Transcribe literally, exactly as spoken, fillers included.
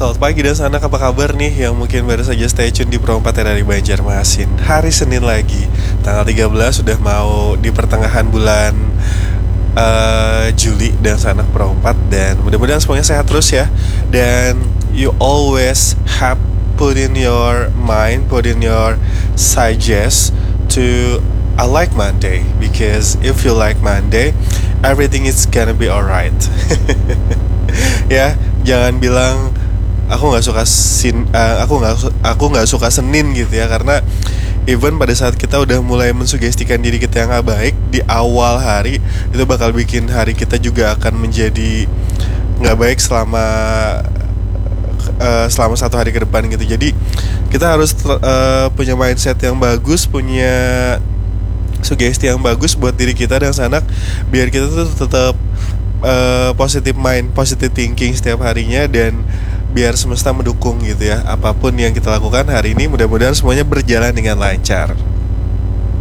Selamat pagi dan sana, apa kabar nih yang mungkin baru saja stay tune di Pro empat dari Banjarmasin. Hari Senin lagi, tanggal tiga belas, sudah mau di pertengahan bulan uh, Juli dan sana Pro empat. Dan mudah-mudahan semuanya sehat terus ya. Dan you always have put in your mind, put in your suggest to I like Monday, because if you like Monday, everything is gonna be alright. Ya, jangan bilang aku nggak suka sin, uh, aku nggak aku nggak suka Senin gitu ya, karena even pada saat kita udah mulai mensugestikan diri kita yang nggak baik di awal hari, itu bakal bikin hari kita juga akan menjadi nggak baik selama uh, selama satu hari ke depan gitu. Jadi kita harus uh, punya mindset yang bagus, punya sugesti yang bagus buat diri kita dan sanak, biar kita tuh tetap uh, positive mind, positive thinking setiap harinya, dan biar semesta mendukung gitu ya. Apapun yang kita lakukan hari ini, mudah-mudahan semuanya berjalan dengan lancar.